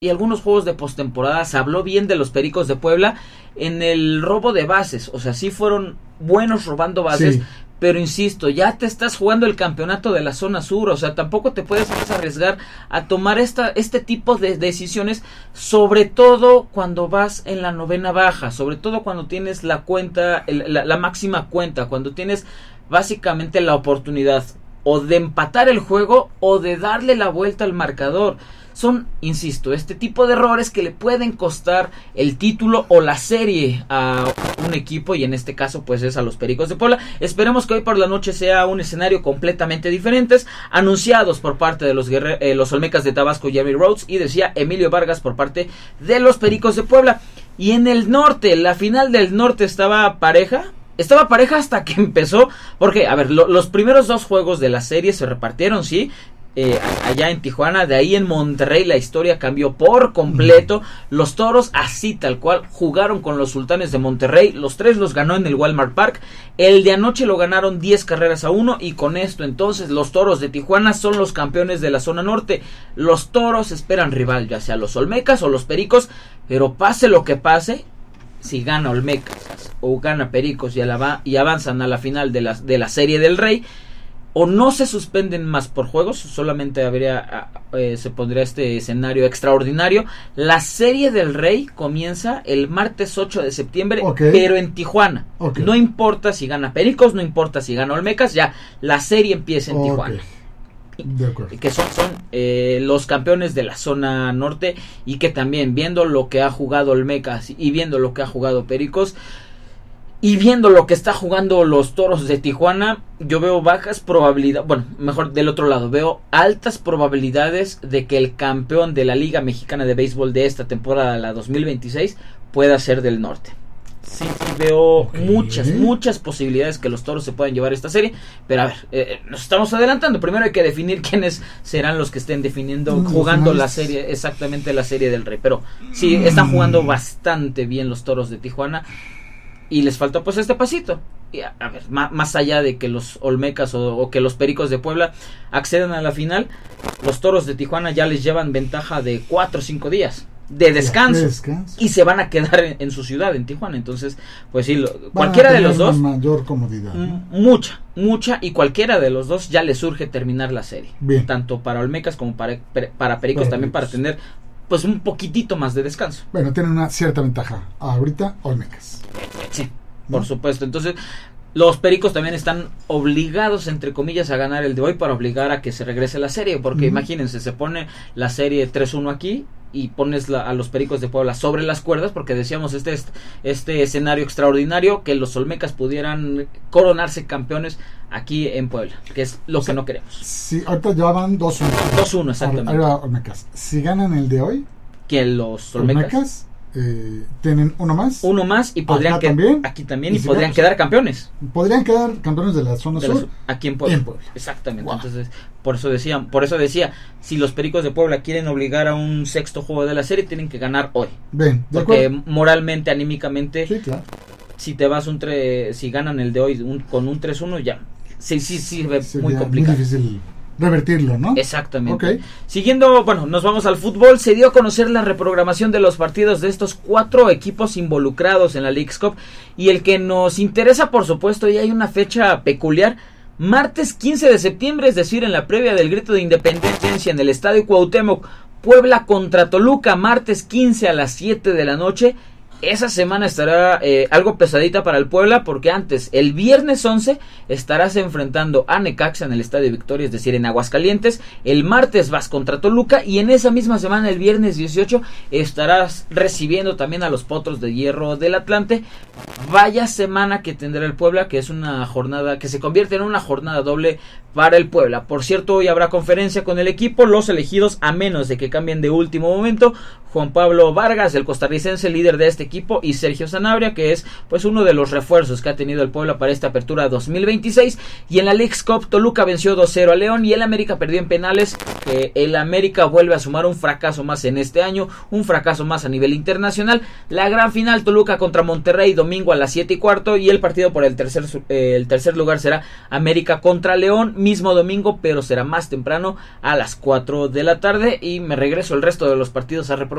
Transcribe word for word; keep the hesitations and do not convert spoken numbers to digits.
y algunos juegos de postemporada se habló bien de los Pericos de Puebla en el robo de bases. O sea, sí fueron buenos robando bases, sí. Pero insisto, ya te estás jugando el campeonato de la zona sur. O sea, tampoco te puedes arriesgar a tomar esta, este tipo de decisiones, sobre todo cuando vas en la novena baja, sobre todo cuando tienes la cuenta, la, la máxima cuenta, cuando tienes básicamente la oportunidad o de empatar el juego o de darle la vuelta al marcador. Son, insisto, este tipo de errores que le pueden costar el título o la serie a un equipo, y en este caso pues es a los Pericos de Puebla. Esperemos que hoy por la noche sea un escenario completamente diferente, anunciados por parte de los, guerre- eh, los Olmecas de Tabasco, Jeremy Rhodes, y decía Emilio Vargas por parte de los Pericos de Puebla. Y en el norte, la final del norte estaba pareja. Estaba pareja hasta que empezó, porque, a ver, lo, los primeros dos juegos de la serie se repartieron, sí, eh, allá en Tijuana. De ahí en Monterrey la historia cambió por completo. Los Toros, así tal cual, jugaron con los Sultanes de Monterrey. Los tres los ganó en el Walmart Park. El de anoche lo ganaron diez carreras a uno, y con esto entonces los Toros de Tijuana son los campeones de la zona norte. Los Toros esperan rival, ya sea los Olmecas o los Pericos, pero pase lo que pase, si gana Olmecas o gana Pericos y, alaba, y avanzan a la final de la, de la Serie del Rey, o no se suspenden más por juegos, solamente habría eh, se pondría este escenario extraordinario. La Serie del Rey comienza el martes ocho de septiembre, okay. Pero en Tijuana. Okay. No importa si gana Pericos, no importa si gana Olmecas, ya la serie empieza en okay. Tijuana. De acuerdo. Que son, son eh, los campeones de la zona norte, y que también, viendo lo que ha jugado Olmecas y viendo lo que ha jugado Pericos y viendo lo que está jugando los Toros de Tijuana, yo veo bajas probabilidades, bueno, mejor del otro lado, veo altas probabilidades de que el campeón de la Liga Mexicana de Béisbol de esta temporada, la dos mil veintiséis, pueda ser del norte. Sí, sí veo okay. muchas, muchas posibilidades que los Toros se puedan llevar esta serie. Pero a ver, eh, nos estamos adelantando. Primero hay que definir quiénes serán los que estén definiendo, mm, jugando la serie, exactamente la Serie del Rey. Pero sí, están jugando bastante bien los Toros de Tijuana, y les faltó pues este pasito. Y a, a ver, ma, más allá de que los Olmecas o, o que los Pericos de Puebla accedan a la final, los Toros de Tijuana ya les llevan ventaja de cuatro o cinco días de descanso, de descanso, y se van a quedar en, en su ciudad, en Tijuana. Entonces, pues sí, lo, cualquiera de los dos, mayor comodidad, ¿no? mucha, mucha, y cualquiera de los dos ya les surge terminar la serie. Bien. Tanto para Olmecas como para, para Pericos, para también, para tener pues un poquitito más de descanso. Bueno, tienen una cierta ventaja ahorita Olmecas. Sí, por ¿no? supuesto. Entonces, los Pericos también están obligados, entre comillas, a ganar el de hoy para obligar a que se regrese la serie, porque uh-huh. imagínense, se pone la serie tres uno aquí y pones la, a los Pericos de Puebla sobre las cuerdas, porque decíamos este, este escenario extraordinario, que los Olmecas pudieran coronarse campeones aquí en Puebla, que es lo o sea, que no queremos. Sí, ahorita ya van dos uno. dos uno, exactamente. Ahora Olmecas. Si ganan el de hoy, que los Olmecas, Olmecas eh, tienen uno más. Uno más y podrían quedar también, aquí también y, y si podrían quedar campeones. Podrían quedar campeones de la zona de sur. La, aquí en Puebla. en Puebla. Exactamente. Wow. Entonces, por eso decían, por eso decía, si los Pericos de Puebla quieren obligar a un sexto juego de la serie, tienen que ganar hoy. Bien, de porque acuerdo. Moralmente, anímicamente, sí, claro. Si te vas un tre, si ganan el de hoy un, con un tres uno, ya sí sí sí ve muy complicado. Muy difícil revertirlo, ¿no? Exactamente. Okay. Siguiendo, bueno, nos vamos al fútbol. Se dio a conocer la reprogramación de los partidos de estos cuatro equipos involucrados en la Leagues Cup, y el que nos interesa, por supuesto, y hay una fecha peculiar, martes quince de septiembre, es decir, en la previa del Grito de Independencia en el Estadio Cuauhtémoc, Puebla contra Toluca, martes quince a las siete de la noche. Esa semana estará eh, algo pesadita para el Puebla, porque antes, el viernes once, estarás enfrentando a Necaxa en el Estadio Victoria, es decir, en Aguascalientes. El martes vas contra Toluca, y en esa misma semana, el viernes dieciocho, estarás recibiendo también a los Potros de Hierro del Atlante. Vaya semana que tendrá el Puebla, que es una jornada que se convierte en una jornada doble para el Puebla. Por cierto, hoy habrá conferencia con el equipo. Los elegidos, a menos de que cambien de último momento, Juan Pablo Vargas, el costarricense líder de este equipo, y Sergio Sanabria, que es pues uno de los refuerzos que ha tenido el Puebla para esta apertura dos mil veintiséis. Y en la Leagues Cup, Toluca venció dos cero a León y el América perdió en penales. Que el América vuelve a sumar un fracaso más en este año, un fracaso más a nivel internacional. La gran final, Toluca contra Monterrey, domingo a las siete y cuarto, y el partido por el tercer, eh, el tercer lugar será América contra León, mismo domingo, pero será más temprano a las cuatro de la tarde. Y me regreso el resto de los partidos a reproducir